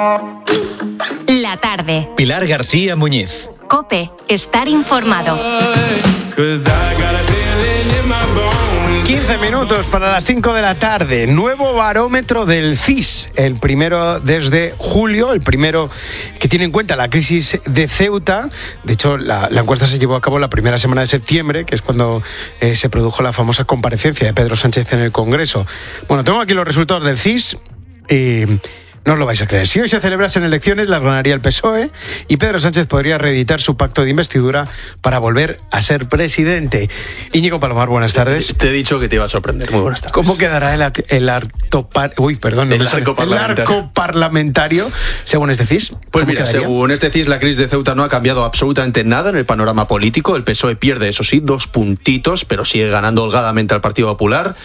La tarde. Pilar García Muñiz. COPE. Estar informado. 15 minutos para las 5 de la tarde. Nuevo barómetro del CIS. El primero desde julio, el primero que tiene en cuenta la crisis de Ceuta. De hecho, la encuesta se llevó a cabo la primera semana de septiembre, que es cuando se produjo la famosa comparecencia de Pedro Sánchez en el Congreso. Bueno, tengo aquí los resultados del CIS y no os lo vais a creer. Si hoy se celebrasen elecciones, las ganaría el PSOE y Pedro Sánchez podría reeditar su pacto de investidura para volver a ser presidente. Íñigo Palomar, buenas tardes. Te he dicho que te iba a sorprender. Muy buenas tardes. ¿Cómo quedará el arco parlamentario según este CIS? Pues mira, según este CIS, la crisis de Ceuta no ha cambiado absolutamente nada en el panorama político. El PSOE pierde, eso sí, 2 puntitos, pero sigue ganando holgadamente al Partido Popular.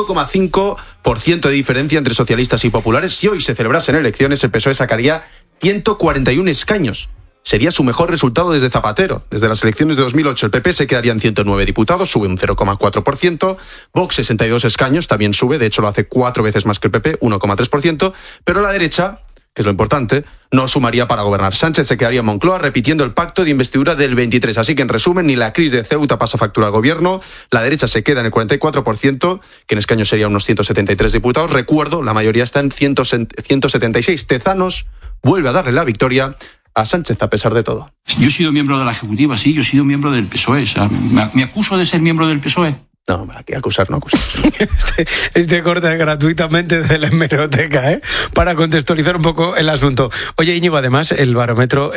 5,5% de diferencia entre socialistas y populares. Si hoy se celebrasen elecciones, el PSOE sacaría 141 escaños. Sería su mejor resultado desde Zapatero. Desde las elecciones de 2008, el PP se quedaría en 109 diputados, sube un 0,4%. Vox, 62 escaños, también sube, de hecho lo hace 4 veces más que el PP, 1,3%. Pero la derecha, que es lo importante, no sumaría para gobernar. Sánchez se quedaría en Moncloa repitiendo el pacto de investidura del 23. Así que, en resumen, ni la crisis de Ceuta pasa factura al gobierno, la derecha se queda en el 44%, que en escaños sería unos 173 diputados. Recuerdo, la mayoría está en 176. Tezanos vuelve a darle la victoria a Sánchez a pesar de todo. Yo he sido miembro de la Ejecutiva, sí, yo he sido miembro del PSOE. O sea, ¿me acuso de ser miembro del PSOE? No, aquí acusar, no acusar. Este corte gratuitamente de la hemeroteca, para contextualizar un poco el asunto. Oye, Íñigo, además, el barómetro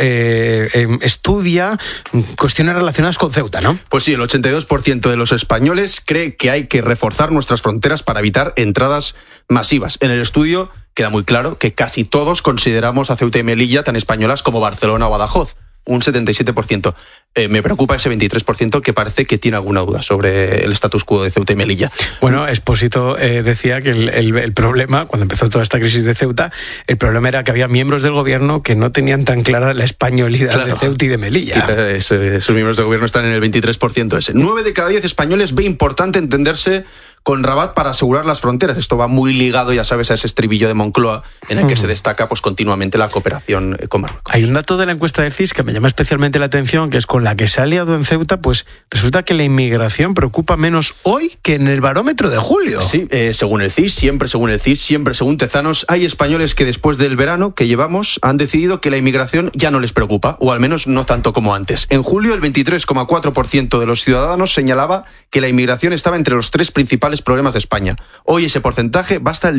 estudia cuestiones relacionadas con Ceuta, ¿no? Pues sí, el 82% de los españoles cree que hay que reforzar nuestras fronteras para evitar entradas masivas. En el estudio queda muy claro que casi todos consideramos a Ceuta y Melilla tan españolas como Barcelona o Badajoz. Un 77%. Me preocupa ese 23% que parece que tiene alguna duda sobre el status quo de Ceuta y Melilla. Bueno, Expósito decía que el problema, cuando empezó toda esta crisis de Ceuta, el problema era que había miembros del gobierno que no tenían tan clara la españolidad de Ceuta y de Melilla. Esos miembros del gobierno están en el 23% ese. 9 de cada 10 españoles ve importante entenderse con Rabat para asegurar las fronteras. Esto va muy ligado, ya sabes, a ese estribillo de Moncloa en el que se destaca pues continuamente la cooperación con Marruecos. Hay un dato de la encuesta del CIS que me llama especialmente la atención, que es con la que se ha liado en Ceuta, pues resulta que la inmigración preocupa menos hoy que en el barómetro de julio. Sí, según el CIS, siempre según Tezanos, hay españoles que después del verano que llevamos han decidido que la inmigración ya no les preocupa, o al menos no tanto como antes. En julio, el 23,4% de los ciudadanos señalaba que la inmigración estaba entre los 3 principales problemas de España. Hoy ese porcentaje baja hasta el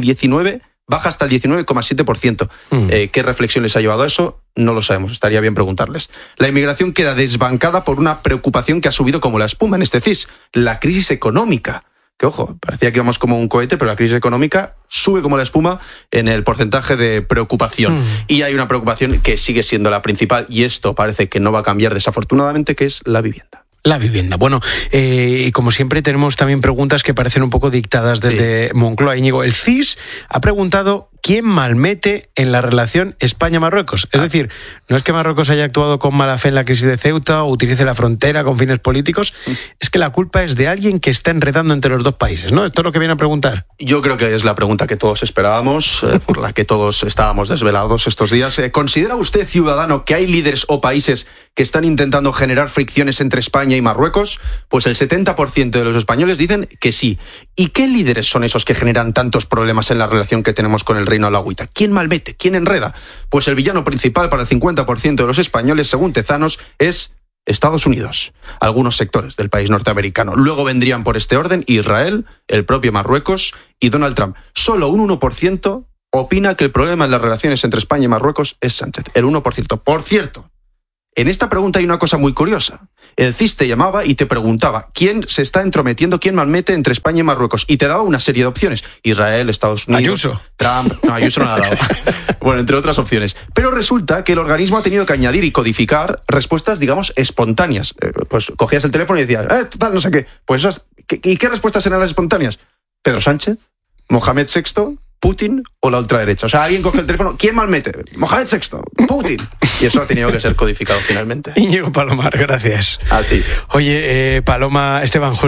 19,7%. ¿Qué reflexión les ha llevado a eso? No lo sabemos, estaría bien preguntarles. La inmigración queda desbancada por una preocupación que ha subido como la espuma en este CIS, la crisis económica. Que ojo, parecía que íbamos como un cohete, pero la crisis económica sube como la espuma en el porcentaje de preocupación. Y hay una preocupación que sigue siendo la principal, y esto parece que no va a cambiar desafortunadamente, que es la vivienda. La vivienda. Bueno, y como siempre tenemos también preguntas que parecen un poco dictadas desde Moncloa. Íñigo, el CIS ha preguntado quién malmete en la relación España-Marruecos. Es decir, no es que Marruecos haya actuado con mala fe en la crisis de Ceuta o utilice la frontera con fines políticos, es que la culpa es de alguien que está enredando entre los dos países, ¿no? ¿Esto es lo que viene a preguntar? Yo creo que es la pregunta que todos esperábamos, por la que todos estábamos desvelados estos días. ¿Considera usted, ciudadano, que hay líderes o países que están intentando generar fricciones entre España y Marruecos? Pues el 70% de los españoles dicen que sí. ¿Y qué líderes son esos que generan tantos problemas en la relación que tenemos con el Reino Alauita? ¿Quién malmete? ¿Quién enreda? Pues el villano principal para el 50% de los españoles, según Tezanos, es Estados Unidos, algunos sectores del país norteamericano. Luego vendrían por este orden Israel, el propio Marruecos y Donald Trump. Solo un 1% opina que el problema en las relaciones entre España y Marruecos es Sánchez. El 1%. Por cierto, en esta pregunta hay una cosa muy curiosa. El CIS te llamaba y te preguntaba quién se está entrometiendo, quién malmete entre España y Marruecos. Y te daba una serie de opciones. Israel, Estados Unidos, Ayuso. Trump... No, Ayuso no la ha dado. Bueno, entre otras opciones. Pero resulta que el organismo ha tenido que añadir y codificar respuestas, digamos, espontáneas. Pues cogías el teléfono y decías, tal, no sé qué. Pues esas... ¿Y qué respuestas eran las espontáneas? Pedro Sánchez, Mohamed VI, Putin o la ultraderecha. O sea, alguien coge el teléfono, ¿quién malmete? Mohamed VI, Putin. Y eso ha tenido que ser codificado finalmente. Íñigo Palomar, gracias. A ti. Oye, Paloma,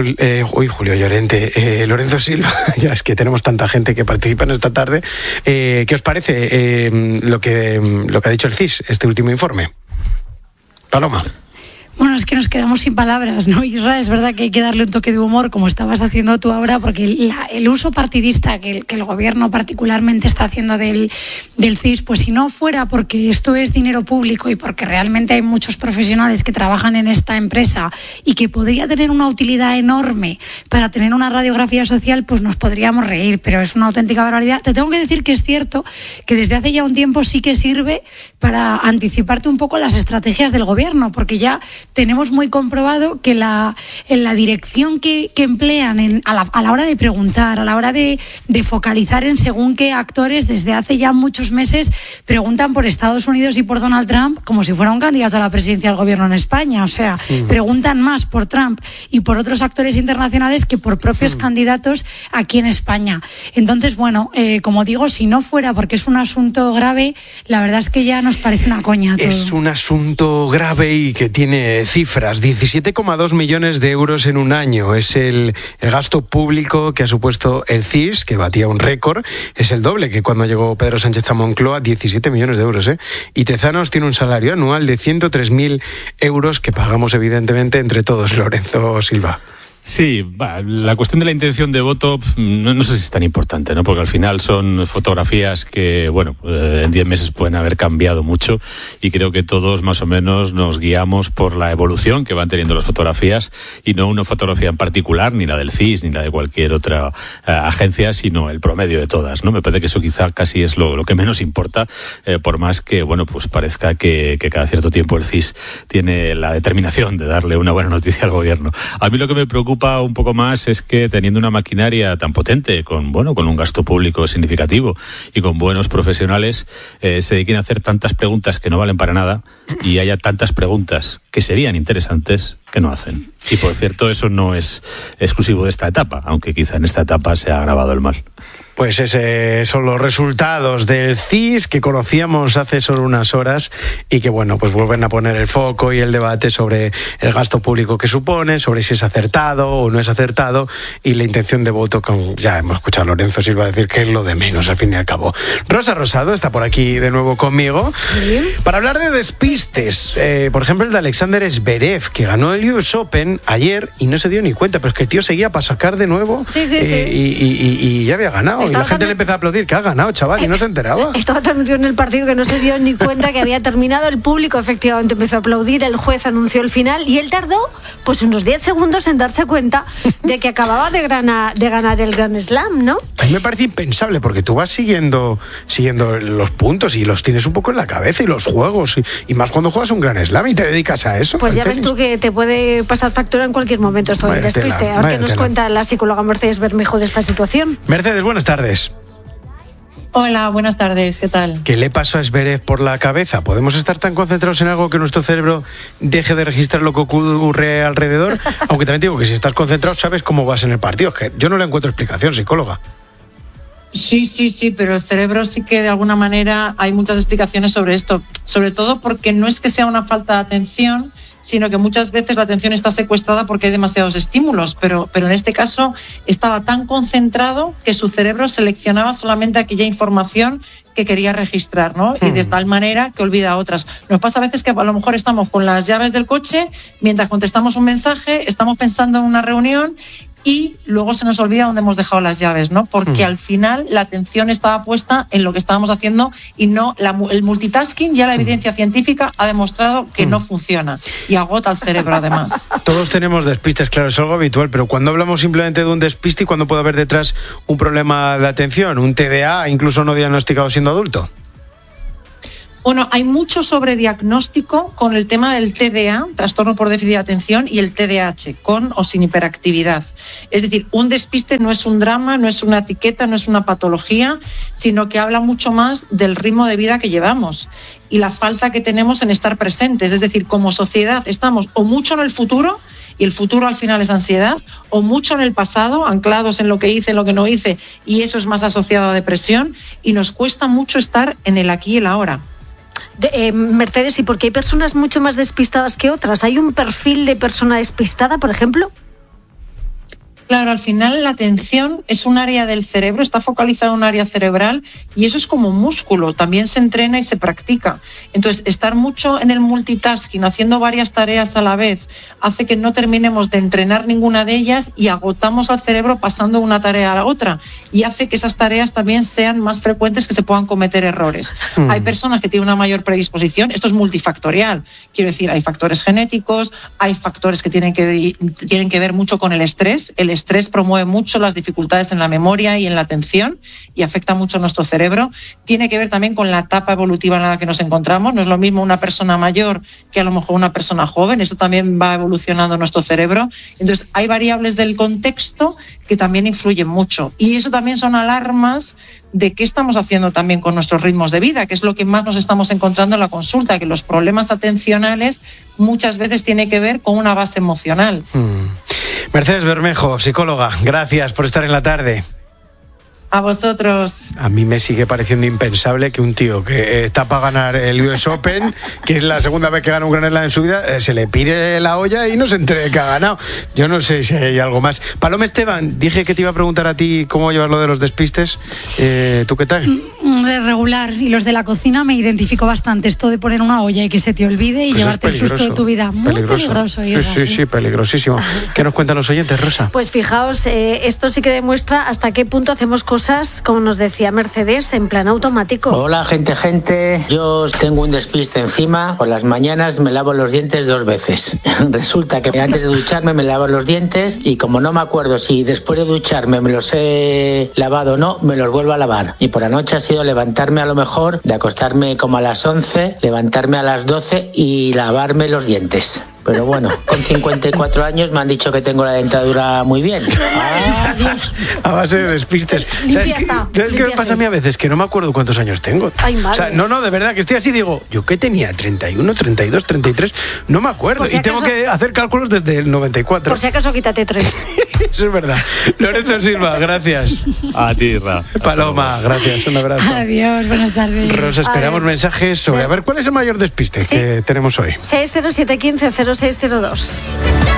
Julio Llorente, Lorenzo Silva, ya es que tenemos tanta gente que participa en esta tarde. ¿Qué os parece lo que ha dicho el CIS, este último informe? Paloma. Bueno, es que nos quedamos sin palabras, ¿no, Israel? Es verdad que hay que darle un toque de humor, como estabas haciendo tú ahora, porque el uso partidista que el gobierno particularmente está haciendo del CIS, pues si no fuera porque esto es dinero público y porque realmente hay muchos profesionales que trabajan en esta empresa y que podría tener una utilidad enorme para tener una radiografía social, pues nos podríamos reír, pero es una auténtica barbaridad. Te tengo que decir que es cierto que desde hace ya un tiempo sí que sirve para anticiparte un poco las estrategias del gobierno, porque ya tenemos muy comprobado que en la dirección que emplean a la hora de preguntar, a la hora de focalizar en según qué actores, desde hace ya muchos meses preguntan por Estados Unidos y por Donald Trump como si fuera un candidato a la presidencia del gobierno en España. O sea, preguntan más por Trump y por otros actores internacionales que por propios candidatos aquí en España. Entonces, bueno, como digo, si no fuera porque es un asunto grave, la verdad es que ya nos parece una coña todo. Es un asunto grave y que tiene cifras, 17,2 millones de euros en un año. Es el gasto público que ha supuesto el CIS, que batía un récord. Es el doble que cuando llegó Pedro Sánchez a Moncloa, 17 millones de euros. Y Tezanos tiene un salario anual de 103.000 euros que pagamos evidentemente entre todos, Lorenzo Silva. Sí, la cuestión de la intención de voto no sé si es tan importante, ¿no? Porque al final son fotografías que, bueno, en 10 meses pueden haber cambiado mucho y creo que todos más o menos nos guiamos por la evolución que van teniendo las fotografías y no una fotografía en particular, ni la del CIS, ni la de cualquier otra agencia, sino el promedio de todas, ¿no? Me parece que eso quizá casi es lo que menos importa, por más que, bueno, pues parezca que cada cierto tiempo el CIS tiene la determinación de darle una buena noticia al gobierno. A mí lo que me preocupa un poco más es que teniendo una maquinaria tan potente, con un gasto público significativo y con buenos profesionales, se dediquen a hacer tantas preguntas que no valen para nada y haya tantas preguntas que serían interesantes que no hacen. Y por cierto, eso no es exclusivo de esta etapa, aunque quizá en esta etapa se ha agravado el mal. Pues esos son los resultados del CIS que conocíamos hace solo unas horas y que, bueno, pues vuelven a poner el foco y el debate sobre el gasto público que supone, sobre si es acertado o no es acertado y la intención de voto, ya hemos escuchado a Lorenzo Silva decir que es lo de menos al fin y al cabo. Rosa Rosado está por aquí de nuevo conmigo. ¿Sí? Para hablar de despistes, por ejemplo el de Alexander Zverev, que ganó el US Open ayer y no se dio ni cuenta, pero es que el tío seguía para sacar de nuevo. Sí. Y ya había ganado. Y la gente le empezó a aplaudir, que ha ganado, chaval, y no se enteraba. Estaba tan metido en el partido que no se dio ni cuenta que había terminado. El público efectivamente empezó a aplaudir, el juez anunció el final y él tardó pues unos 10 segundos en darse cuenta de que acababa de ganar el Grand Slam, ¿no? A mí me parece impensable, porque tú vas siguiendo los puntos y los tienes un poco en la cabeza y los juegos, y más cuando juegas un Grand Slam y te dedicas a eso. Pues ya ves tú que te puede pasar factura en cualquier momento esto del despiste. A ver qué nos cuenta la psicóloga Mercedes Bermejo de esta situación. Mercedes, buenas tardes. Hola, buenas tardes, ¿qué tal? ¿Qué le pasó a Zverev por la cabeza? ¿Podemos estar tan concentrados en algo que nuestro cerebro deje de registrar lo que ocurre alrededor? Aunque también digo que si estás concentrado sabes cómo vas en el partido. Es que yo no le encuentro explicación, psicóloga. Sí, pero el cerebro sí que de alguna manera hay muchas explicaciones sobre esto, sobre todo porque no es que sea una falta de atención, sino que muchas veces la atención está secuestrada porque hay demasiados estímulos, pero en este caso estaba tan concentrado que su cerebro seleccionaba solamente aquella información que quería registrar, ¿no? Y de tal manera que olvida otras. Nos pasa a veces que a lo mejor estamos con las llaves del coche, mientras contestamos un mensaje, estamos pensando en una reunión y luego se nos olvida dónde hemos dejado las llaves, ¿no? Porque al final la atención estaba puesta en lo que estábamos haciendo y no el multitasking. Ya la evidencia científica ha demostrado que no funciona y agota el cerebro además. Todos tenemos despistes, claro, es algo habitual, pero cuando hablamos simplemente de un despiste y cuando puede haber detrás un problema de atención, un TDA, incluso no diagnosticado siendo adulto. Bueno, hay mucho sobrediagnóstico con el tema del TDA, trastorno por déficit de atención, y el TDAH, con o sin hiperactividad. Es decir, un despiste no es un drama, no es una etiqueta, no es una patología, sino que habla mucho más del ritmo de vida que llevamos y la falta que tenemos en estar presentes. Es decir, como sociedad estamos o mucho en el futuro, y el futuro al final es ansiedad, o mucho en el pasado, anclados en lo que hice, en lo que no hice, y eso es más asociado a depresión, y nos cuesta mucho estar en el aquí y el ahora. Mercedes, ¿y por qué hay personas mucho más despistadas que otras? ¿Hay un perfil de persona despistada, por ejemplo? Claro, al final la atención es un área del cerebro, está focalizada en un área cerebral y eso es como un músculo, también se entrena y se practica. Entonces, estar mucho en el multitasking, haciendo varias tareas a la vez, hace que no terminemos de entrenar ninguna de ellas y agotamos al cerebro pasando de una tarea a la otra y hace que esas tareas también sean más frecuentes, que se puedan cometer errores. Hay personas que tienen una mayor predisposición, esto es multifactorial, quiero decir, hay factores genéticos, hay factores que tienen que ver mucho con el estrés. El estrés promueve mucho las dificultades en la memoria y en la atención y afecta mucho a nuestro cerebro. Tiene que ver también con la etapa evolutiva en la que nos encontramos. No es lo mismo una persona mayor que a lo mejor una persona joven. Eso también va evolucionando nuestro cerebro. Entonces, hay variables del contexto que también influyen mucho. Y eso también son alarmas de qué estamos haciendo también con nuestros ritmos de vida, que es lo que más nos estamos encontrando en la consulta, que los problemas atencionales muchas veces tienen que ver con una base emocional. Mercedes Bermejo, psicóloga, gracias por estar en la tarde. A vosotros. A mí me sigue pareciendo impensable que un tío que está para ganar el US Open, que es la segunda vez que gana un Grand Slam en su vida, se le pire la olla y no se entere que ha ganado. Yo no sé si hay algo más. Paloma Esteban, dije que te iba a preguntar a ti cómo llevas lo de los despistes. ¿Tú qué tal? Regular. Y los de la cocina me identifico bastante. Esto de poner una olla y que se te olvide y pues llevarte el susto de tu vida. Muy peligroso. Sí, peligrosísimo. ¿Qué nos cuentan los oyentes, Rosa? Pues fijaos, esto sí que demuestra hasta qué punto hacemos cosas, como nos decía Mercedes, en plan automático. Hola, gente. Yo tengo un despiste encima. Por las mañanas me lavo los dientes 2 veces. Resulta que antes de ducharme me lavo los dientes y como no me acuerdo si después de ducharme me los he lavado o no, me los vuelvo a lavar. Y por la noche ha sido levantarme a lo mejor, de acostarme como a las 11, levantarme a las 12 y lavarme los dientes. Pero bueno, con 54 años me han dicho que tengo la dentadura muy bien. Adiós. A base de despistes. ¿Sabes qué me pasa a mí a veces? Que no me acuerdo cuántos años tengo. Ay, madre. O sea, no, de verdad, que estoy así, digo, ¿yo qué tenía? ¿31, 32, 33? No me acuerdo. Si acaso, tengo que hacer cálculos desde el 94. Por si acaso, quítate 3. Eso es verdad. Lorenzo Silva, gracias. A ti, Ra. Paloma, gracias. Un abrazo. Adiós, buenas tardes. Rosa, esperamos mensajes sobre... A ver, ¿cuál es el mayor despiste que tenemos hoy? 60715 0602.